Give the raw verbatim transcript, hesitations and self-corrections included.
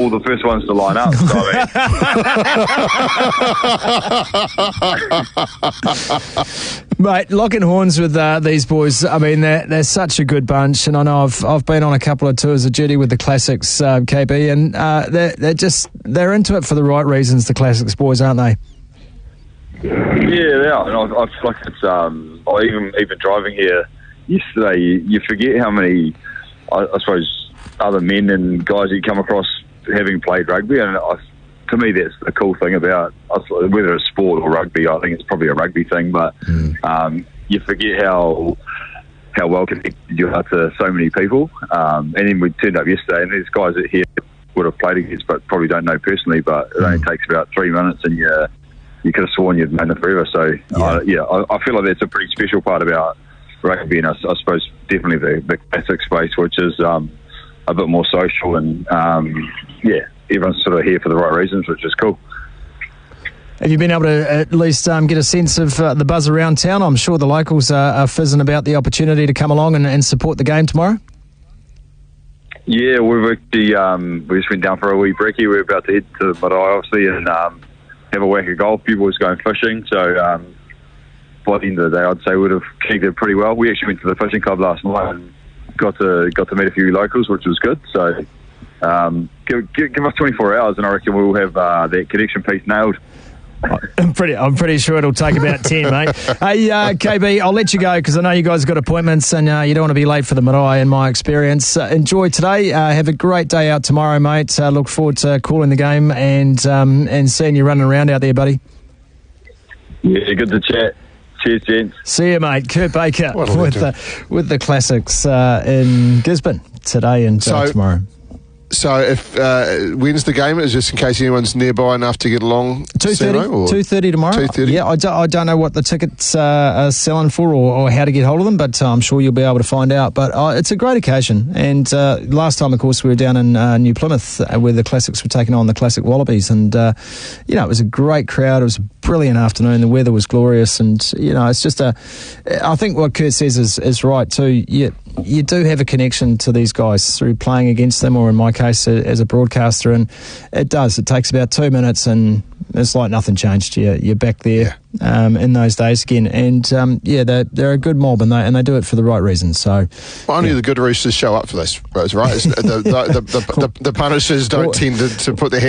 all the first ones to line up. So, I mean. Mate, locking horns with uh, these boys. I mean, they're, they're such a good bunch, and I know I've I've been on a couple of tours of duty with the Classics, uh, K B, and uh, they're they're just they're into it for the right reasons. The Classics boys, aren't they? Yeah, they are. And I, I feel like it's um, or even even driving here yesterday, you, you forget how many, I, I suppose, other men and guys you come across having played rugby, and I, to me, that's the cool thing about whether it's sport or rugby. I think it's probably a rugby thing, but mm. um, you forget how how well connected you are to so many people. Um, and then we turned up yesterday, and there's guys that here would have played against, but probably don't know personally. But it mm. only takes about three minutes, and you you could have sworn you'd known them forever. So yeah, uh, yeah I, I feel like that's a pretty special part about rugby, and I, I suppose definitely the, the classic space, which is um, a bit more social, and um, yeah. everyone's sort of here for the right reasons, which is cool. Have you been able to at least um, get a sense of uh, the buzz around town? I'm sure the locals are, are fizzing about the opportunity to come along and, and support the game tomorrow. Yeah, we've actually, um, we just went down for a wee brekkie. We're about to head to the marae, obviously, and um, have a whack of golf. People was going fishing, so um, by the end of the day, I'd say we would have connected pretty well. We actually went to the fishing club last night and got to got to meet a few locals, which was good. So. Um, give, give, give us twenty-four hours, and I reckon we'll have uh, that connection piece nailed. I'm pretty, I'm pretty sure it'll take about ten, mate. Hey, uh, K B, I'll let you go because I know you guys have got appointments, and uh, you don't want to be late for the marae. In my experience, uh, enjoy today. Uh, have a great day out tomorrow, mate. Uh, look forward to calling the game and um, and seeing you running around out there, buddy. Yeah, good to chat. Cheers, gents. See you, mate. Kurt Baker with the, with the Classics uh, in Gisborne today and uh, so, tomorrow. So if uh, when's the game? Is just in case anyone's nearby enough to get along? two thirty two thirty tomorrow. two thirty Yeah, I don't, I don't know what the tickets uh, are selling for or, or how to get hold of them, but uh, I'm sure you'll be able to find out. But uh, it's a great occasion. And uh, last time, of course, we were down in uh, New Plymouth uh, where the Classics were taking on the Classic Wallabies. And, uh, you know, it was a great crowd. It was a brilliant afternoon. The weather was glorious. And, you know, it's just a... I think what Kurt says is, is right, too. You, you do have a connection to these guys through playing against them, or in my case, as a broadcaster, and it does. It takes about two minutes, and it's like nothing changed. You're, you're back there yeah. um, in those days again, and um, yeah, they're, they're a good mob, and they and they do it for the right reasons. So, well, only yeah. the good roosters show up for this, Rose, right? the, the, the, the, the, the punishers don't tend to, to put their